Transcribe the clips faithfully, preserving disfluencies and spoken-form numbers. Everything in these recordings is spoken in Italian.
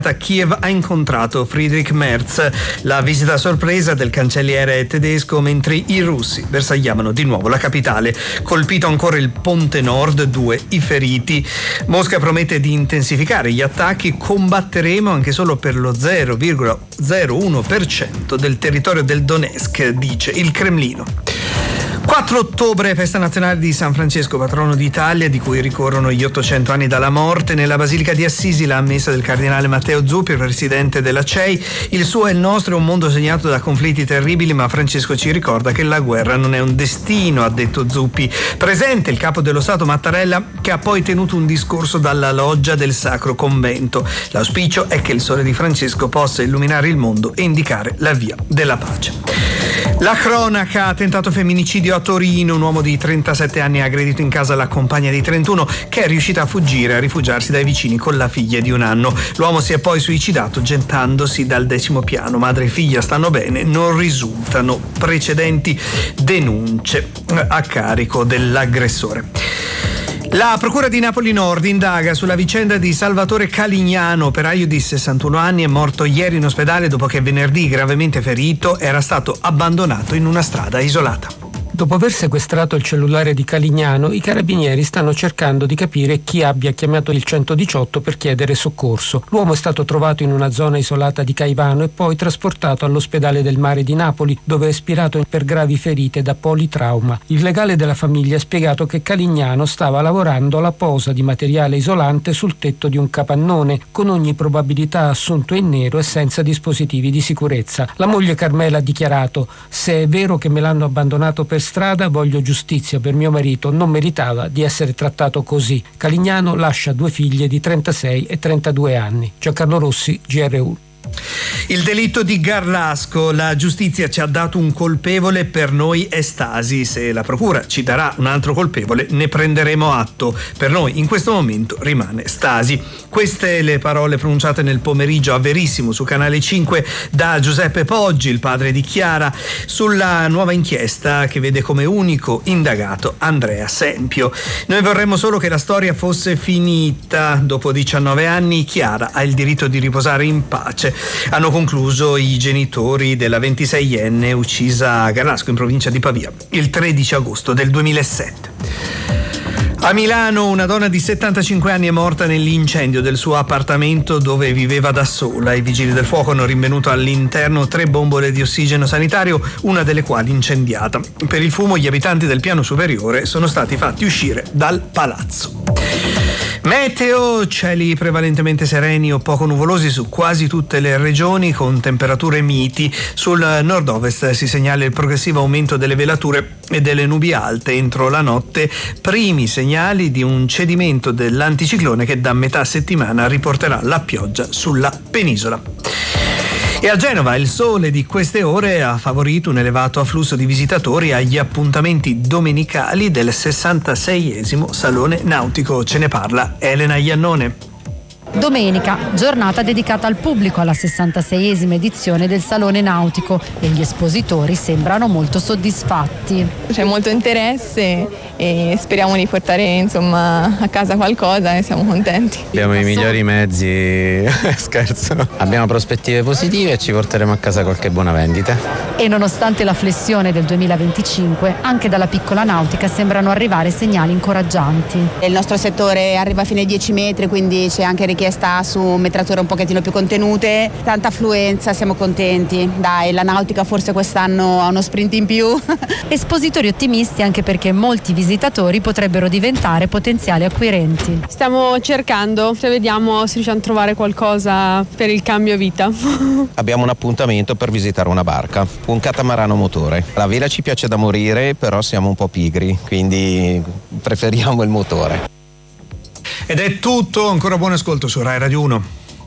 Kiev ha incontrato Friedrich Merz, la visita sorpresa del cancelliere tedesco mentre i russi bersagliavano di nuovo la capitale. Colpito ancora il ponte nord, due i feriti. Mosca promette di intensificare gli attacchi, combatteremo anche solo per lo zero virgola zero uno per cento del territorio del Donetsk, dice il Cremlino. quattro ottobre, festa nazionale di San Francesco, patrono d'Italia, di cui ricorrono gli ottocento anni dalla morte. Nella Basilica di Assisi la messa del cardinale Matteo Zuppi, presidente della C E I. Il suo e il nostro è un mondo segnato da conflitti terribili, ma Francesco ci ricorda che la guerra non è un destino, ha detto Zuppi. Presente il capo dello Stato Mattarella, che ha poi tenuto un discorso dalla loggia del Sacro Convento. L'auspicio è che il sole di Francesco possa illuminare il mondo e indicare la via della pace. La cronaca, tentato femminicidio a Torino, un uomo di trentasette anni ha aggredito in casa la compagna di trentuno che è riuscita a fuggire e a rifugiarsi dai vicini con la figlia di un anno. L'uomo si è poi suicidato gettandosi dal decimo piano. Madre e figlia stanno bene, non risultano precedenti denunce a carico dell'aggressore. La Procura di Napoli Nord indaga sulla vicenda di Salvatore Calignano, operaio di sessantuno anni, è morto ieri in ospedale dopo che venerdì, gravemente ferito, era stato abbandonato in una strada isolata. Dopo aver sequestrato il cellulare di Calignano, i carabinieri stanno cercando di capire chi abbia chiamato il centodiciotto per chiedere soccorso. L'uomo è stato trovato in una zona isolata di Caivano e poi trasportato all'ospedale del Mare di Napoli, dove è espirato per gravi ferite da politrauma. Il legale della famiglia ha spiegato che Calignano stava lavorando alla posa di materiale isolante sul tetto di un capannone, con ogni probabilità assunto in nero e senza dispositivi di sicurezza. La moglie Carmela ha dichiarato: se è vero che me l'hanno abbandonato per strada, voglio giustizia per mio marito, non meritava di essere trattato così. Calignano lascia due figlie di trentasei e trentadue anni. Giancarlo Rossi, G R U. Il delitto di Garlasco, la giustizia ci ha dato un colpevole, per noi è Stasi. Se la procura ci darà un altro colpevole ne prenderemo atto. Per noi in questo momento rimane Stasi. Queste le parole pronunciate nel pomeriggio a Verissimo su Canale cinque da Giuseppe Poggi, il padre di Chiara, sulla nuova inchiesta che vede come unico indagato Andrea Sempio. Noi vorremmo solo che la storia fosse finita. Dopo diciannove anni Chiara ha il diritto di riposare in pace, hanno concluso i genitori della ventiseienne uccisa a Garlasco in provincia di Pavia il tredici agosto del duemilasette. A Milano una donna di settantacinque anni è morta nell'incendio del suo appartamento dove viveva da sola. I vigili del fuoco hanno rinvenuto all'interno tre bombole di ossigeno sanitario, una delle quali incendiata. Per il fumo gli abitanti del piano superiore sono stati fatti uscire dal palazzo. Meteo, cieli prevalentemente sereni o poco nuvolosi su quasi tutte le regioni con temperature miti. Sul nord-ovest si segnala il progressivo aumento delle velature e delle nubi alte entro la notte, primi segnali di un cedimento dell'anticiclone che da metà settimana riporterà la pioggia sulla penisola. E a Genova il sole di queste ore ha favorito un elevato afflusso di visitatori agli appuntamenti domenicali del sessantaseiesimo Salone Nautico. Ce ne parla Elena Iannone. Domenica, giornata dedicata al pubblico alla sessantaseiesima edizione del Salone Nautico e gli espositori sembrano molto soddisfatti. C'è molto interesse e speriamo di portare insomma a casa qualcosa e siamo contenti. Abbiamo i migliori mezzi, scherzo. Abbiamo prospettive positive e ci porteremo a casa qualche buona vendita. E nonostante la flessione del duemilaventicinque, anche dalla piccola nautica sembrano arrivare segnali incoraggianti. Il nostro settore arriva fino ai dieci metri, quindi c'è anche richiesta su metrature un pochettino più contenute, tanta affluenza, siamo contenti. Dai, la nautica forse quest'anno ha uno sprint in più. Espositori ottimisti anche perché molti visitatori potrebbero diventare potenziali acquirenti. Stiamo cercando, se vediamo se riusciamo a trovare qualcosa per il cambio vita. Abbiamo un appuntamento per visitare una barca, un catamarano motore. La vela ci piace da morire, però siamo un po' pigri, quindi preferiamo il motore. Ed è tutto, ancora buon ascolto su Rai Radio uno.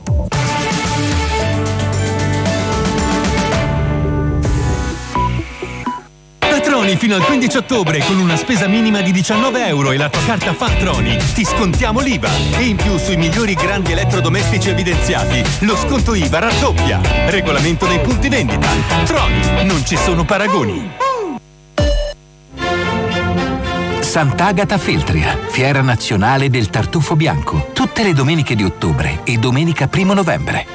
Troni fino al quindici ottobre con una spesa minima di diciannove euro e la tua carta Fattroni. Ti scontiamo l'I V A e in più sui migliori grandi elettrodomestici evidenziati lo sconto I V A raddoppia. Regolamento nei punti vendita. Troni, non ci sono paragoni. Sant'Agata Feltria, fiera nazionale del tartufo bianco. Tutte tutte le domeniche di ottobre e domenica primo novembre.